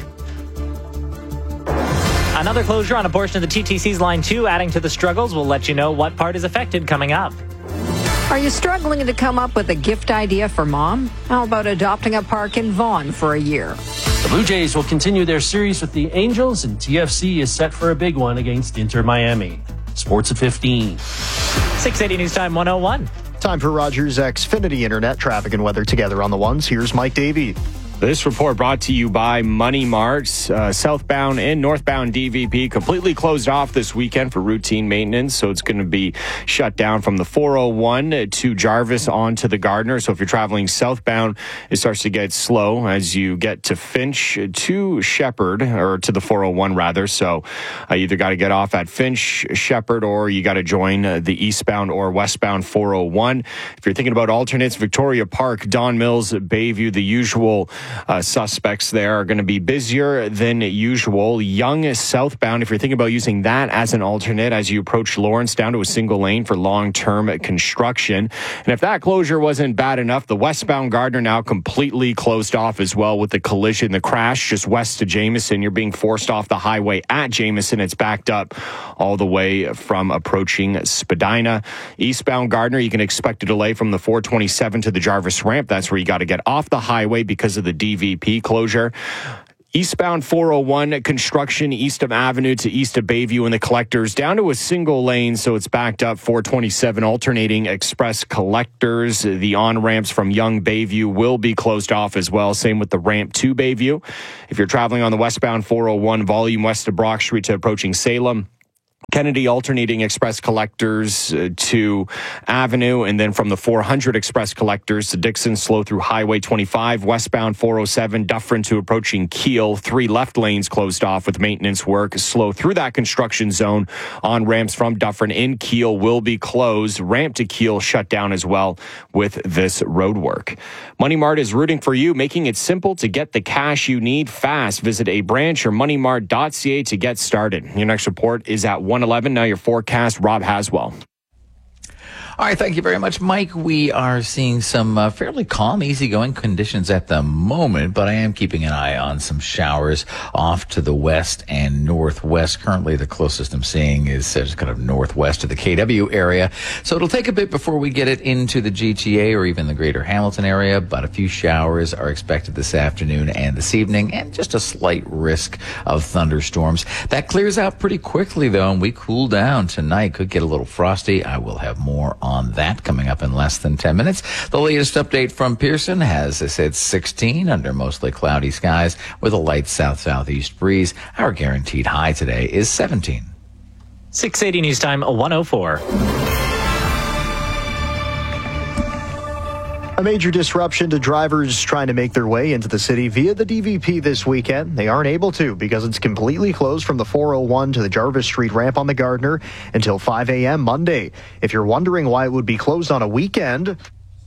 Another closure on a portion of the TTC's Line 2 adding to the struggles. We'll let you know what part is affected coming up. Are you struggling to come up with a gift idea for mom? How about adopting a park in Vaughan for a year? The Blue Jays will continue their series with the Angels, and TFC is set for a big one against Inter Miami. Sports at 15. 680 News Time 101. Time for Rogers Xfinity Internet traffic and weather together on the ones. Here's Mike Davey. This report brought to you by Money Mart. Southbound and northbound DVP completely closed off this weekend for routine maintenance, so it's going to be shut down from the 401 to Jarvis on to the Gardner. So if you're traveling southbound, it starts to get slow as you get to Finch to Shepherd, or to the 401 rather. So you either got to get off at Finch, Shepherd, or you got to join the eastbound or westbound 401. If you're thinking about alternates, Victoria Park, Don Mills, Bayview, the usual suspects there are going to be busier than usual. Young southbound, if you're thinking about using that as an alternate as you approach Lawrence down to a single lane for long-term construction. And if that closure wasn't bad enough, the westbound Gardner now completely closed off as well with the collision, the crash just west to Jameson. You're being forced off the highway at Jameson. It's backed up all the way from approaching Spadina. Eastbound Gardner, you can expect a delay from the 427 to the Jarvis ramp. That's where you got to get off the highway because of the DVP closure. Eastbound 401 construction east of Avenue to east of Bayview and the collectors down to a single lane, so it's backed up. 427 alternating express collectors. The on-ramps from Young Bayview will be closed off as well. Same with the ramp to Bayview. If you're traveling on the westbound 401 volume west of Brock Street to approaching Salem, Kennedy alternating express collectors to Avenue, and then from the 400 express collectors to Dixon, slow through Highway 25, westbound 407, Dufferin to approaching Kiel, 3 left lanes closed off with maintenance work, slow through that construction zone. On ramps from Dufferin in Kiel will be closed. Ramp to Kiel shut down as well with this road work. Money Mart is rooting for you, making it simple to get the cash you need fast. Visit a branch or moneymart.ca to get started. Your next report is at 1:11. Now your forecast, Rob Haswell. All right, thank you very much, Mike. We are seeing some fairly calm, easygoing conditions at the moment, but I am keeping an eye on some showers off to the west and northwest. Currently, the closest I'm seeing is just kind of northwest of the KW area. So it'll take a bit before we get it into the GTA or even the greater Hamilton area, but a few showers are expected this afternoon and this evening, and just a slight risk of thunderstorms. That clears out pretty quickly, though, and we cool down tonight. Could get a little frosty. I will have more on that coming up in less than 10 minutes. The latest update from Pearson has us at 16 under mostly cloudy skies with a light south-southeast breeze. Our guaranteed high today is 17. 680 News Time 104. A major disruption to drivers trying to make their way into the city via the DVP this weekend. They aren't able to because it's completely closed from the 401 to the Jarvis Street ramp on the Gardner until 5 a.m. Monday. If you're wondering why it would be closed on a weekend,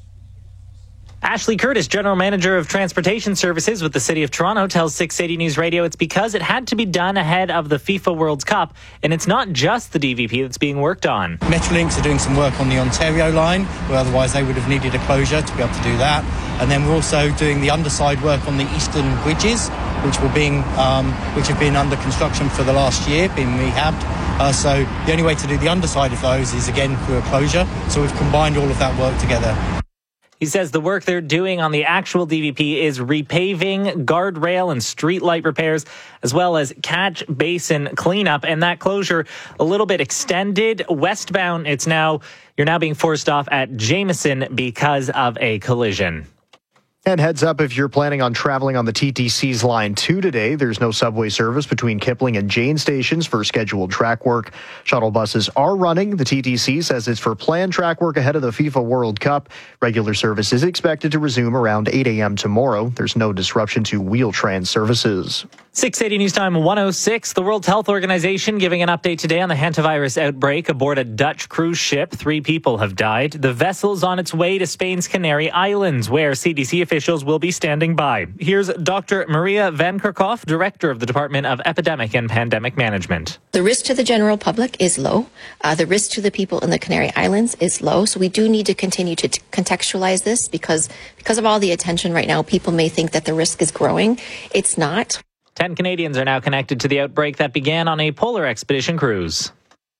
Ashley Curtis, General Manager of Transportation Services with the City of Toronto, tells 680 News Radio it's because it had to be done ahead of the FIFA World Cup, and it's not just the DVP that's being worked on. Metrolinx are doing some work on the Ontario line, where otherwise they would have needed a closure to be able to do that. And then we're also doing the underside work on the eastern bridges, which have been under construction for the last year, being rehabbed. So the only way to do the underside of those is, again, through a closure. So we've combined all of that work together. He says the work they're doing on the actual DVP is repaving, guardrail and streetlight repairs, as well as catch basin cleanup. And that closure a little bit extended. Westbound, you're now being forced off at Jameson because of a collision. And heads up, if you're planning on traveling on the TTC's Line 2 today, there's no subway service between Kipling and Jane stations for scheduled track work. Shuttle buses are running. The TTC says it's for planned track work ahead of the FIFA World Cup. Regular service is expected to resume around 8 a.m. tomorrow. There's no disruption to Wheel-Trans services. 680 News Time 106. The World Health Organization giving an update today on the hantavirus outbreak aboard a Dutch cruise ship. 3 people have died. The vessel's on its way to Spain's Canary Islands, where CDC officials will be standing by. Here's Dr. Maria Van Kerkhoff, Director of the Department of Epidemic and Pandemic Management. The risk to the general public is low. The risk to the people in the Canary Islands is low. So we do need to continue to contextualize this because of all the attention right now, people may think that the risk is growing. It's not. 10 Canadians are now connected to the outbreak that began on a polar expedition cruise.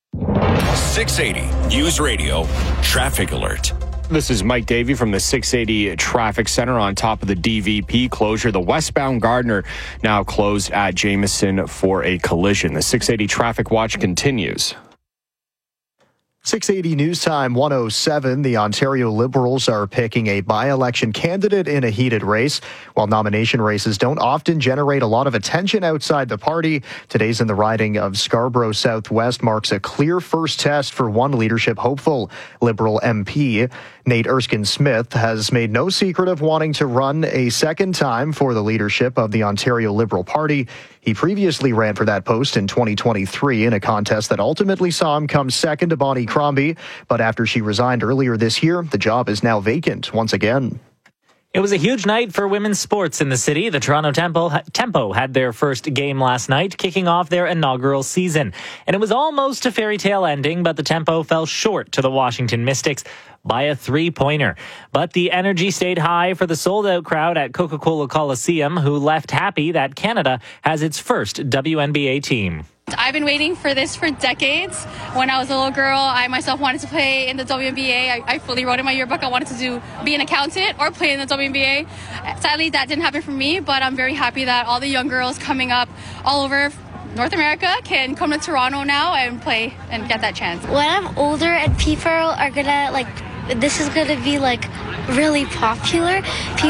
680 News Radio Traffic Alert. This is Mike Davey from the 680 Traffic Center on top of the DVP closure. The westbound Gardner now closed at Jameson for a collision. The 680 Traffic Watch continues. 680 News Time 107. The Ontario Liberals are picking a by-election candidate in a heated race. While nomination races don't often generate a lot of attention outside the party, today's in the riding of Scarborough Southwest marks a clear first test for one leadership hopeful. Liberal MP Nate Erskine-Smith has made no secret of wanting to run a second time for the leadership of the Ontario Liberal Party. He previously ran for that post in 2023 in a contest that ultimately saw him come second to Bonnie Crombie. But after she resigned earlier this year, the job is now vacant once again. It was a huge night for women's sports in the city. The Toronto Tempo had their first game last night, kicking off their inaugural season. And it was almost a fairy tale ending, but the Tempo fell short to the Washington Mystics by a 3-pointer. But the energy stayed high for the sold-out crowd at Coca-Cola Coliseum, who left happy that Canada has its first WNBA team. I've been waiting for this for decades. When I was a little girl, I myself wanted to play in the WNBA. I fully wrote in my yearbook I wanted to be an accountant or play in the WNBA. Sadly, that didn't happen for me, but I'm very happy that all the young girls coming up all over North America can come to Toronto now and play and get that chance. When I'm older and people are gonna this is gonna be really popular,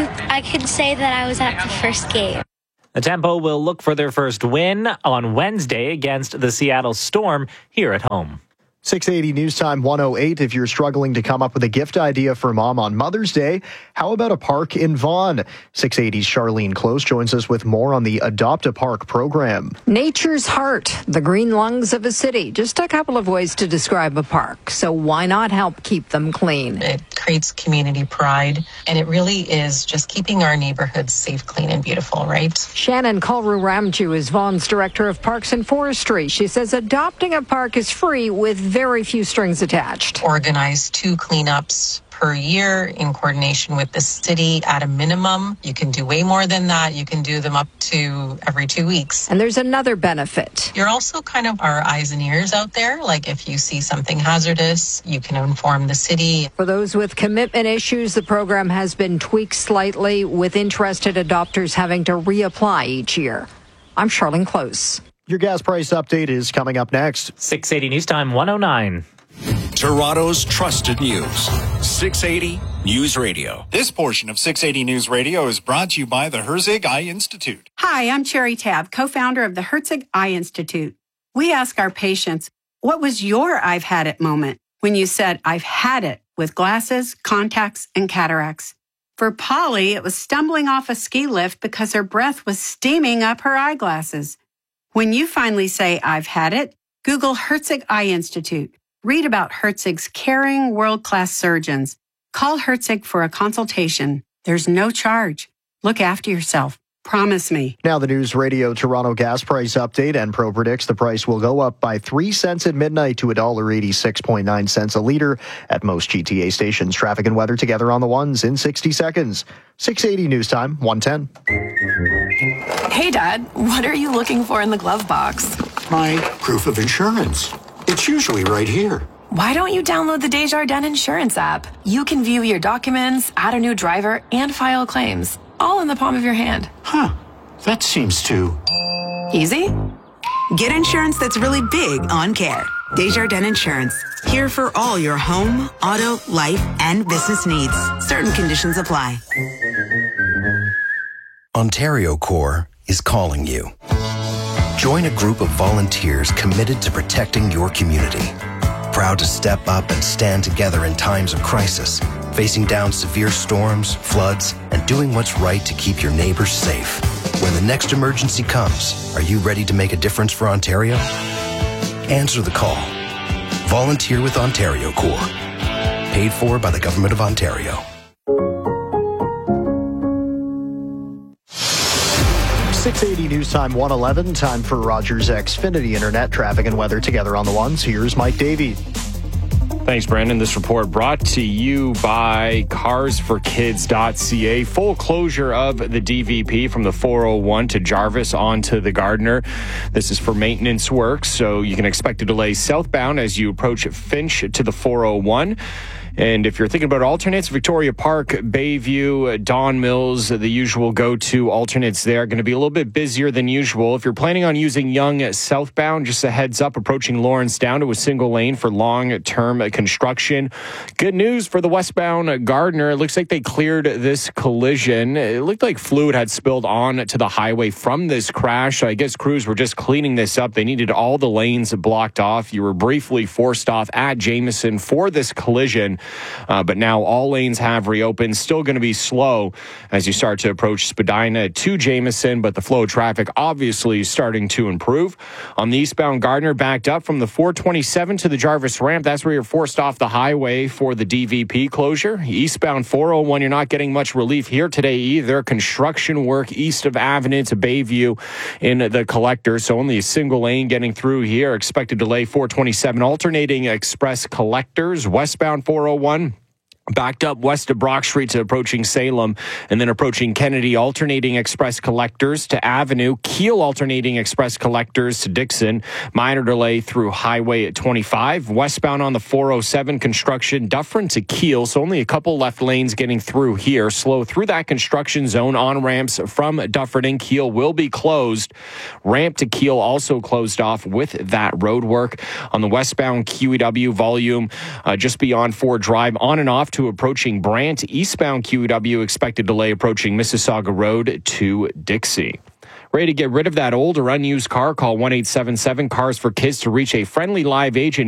I can say that I was at the first game. The Tempo will look for their first win on Wednesday against the Seattle Storm here at home. 680 News Time 108. If you're struggling to come up with a gift idea for Mom on Mother's Day, how about a park in Vaughan? 680's Charlene Close joins us with more on the Adopt a Park program. Nature's heart, the green lungs of a city. Just a couple of ways to describe a park. So why not help keep them clean? It creates community pride, and it really is just keeping our neighborhoods safe, clean, and beautiful, right? Shannon Kalru-Ramju is Vaughan's Director of Parks and Forestry. She says adopting a park is free with very few strings attached. Organize 2 cleanups per year in coordination with the city at a minimum. You can do way more than that. You can do them up to every 2 weeks. And there's another benefit. You're also kind of our eyes and ears out there. Like if you see something hazardous, you can inform the city. For those with commitment issues, the program has been tweaked slightly, with interested adopters having to reapply each year. I'm Charlene Close. Your gas price update is coming up next. 680 News Time 109. Toronto's trusted news. 680 News Radio. This portion of 680 News Radio is brought to you by the Herzig Eye Institute. Hi, I'm Cherry Tabb, co-founder of the Herzig Eye Institute. We ask our patients, what was your I've had it moment when you said, I've had it with glasses, contacts, and cataracts? For Polly, it was stumbling off a ski lift because her breath was steaming up her eyeglasses. When you finally say, I've had it, Google Herzig Eye Institute. Read about Herzig's caring, world-class surgeons. Call Herzig for a consultation. There's no charge. Look after yourself. Promise me. Now the News Radio Toronto gas price update. Enpro predicts the price will go up by 3 cents at midnight to $1.86.9 a litre at most GTA stations. Traffic and weather together on the ones in 60 seconds. 680 News Time, 110. Hey, Dad, what are you looking for in the glove box? My proof of insurance. It's usually right here. Why don't you download the Desjardins Insurance app? You can view your documents, add a new driver, and file claims, all in the palm of your hand. Huh. That seems too easy. Get insurance that's really big on care. Desjardins Insurance. Here for all your home, auto, life, and business needs. Certain conditions apply. Ontario Corps is calling you. Join a group of volunteers committed to protecting your community. Proud to step up and stand together in times of crisis, facing down severe storms, floods, and doing what's right to keep your neighbors safe. When the next emergency comes, are you ready to make a difference for Ontario? Answer the call. Volunteer with Ontario Corps. Paid for by the Government of Ontario. 680 News Time 111. Time for Rogers Xfinity Internet. Traffic and weather together on the ones. Here's Mike Davey. Thanks, Brandon. This report brought to you by carsforkids.ca. Full closure of the DVP from the 401 to Jarvis onto the Gardiner. This is for maintenance work, so you can expect a delay southbound as you approach Finch to the 401. And if you're thinking about alternates, Victoria Park, Bayview, Don Mills, the usual go-to alternates there, going to be a little bit busier than usual. If you're planning on using Yonge southbound, just a heads up, approaching Lawrence down to a single lane for long-term construction. Good news for the westbound Gardner. It looks like they cleared this collision. It looked like fluid had spilled on to the highway from this crash. I guess crews were just cleaning this up. They needed all the lanes blocked off. You were briefly forced off at Jameson for this collision. But now all lanes have reopened. Still going to be slow as you start to approach Spadina to Jameson, but the flow of traffic obviously starting to improve. On the eastbound Gardner, backed up from the 427 to the Jarvis ramp. That's where you're forced off the highway for the DVP closure. Eastbound 401, you're not getting much relief here today either. Construction work east of Avenue to Bayview in the collector, so only a single lane getting through here. Expected delay 427 alternating express collectors. Westbound 401 backed up west of Brock Street to approaching Salem, and then approaching Kennedy, alternating express collectors to Avenue. Keel alternating express collectors to Dixon. Minor delay through Highway at 25. Westbound on the 407 construction, Dufferin to Keel, so only a couple left lanes getting through here. Slow through that construction zone. On ramps from Dufferin and Keel will be closed. Ramp to Keel also closed off with that road work. On the westbound QEW volume, just beyond Ford Drive, on and off to approaching Brant. Eastbound QEW expected delay approaching Mississauga Road to Dixie. Ready to get rid of that old or unused car? Call 1-877-CARS-FOR-KIDS to reach a friendly live agent.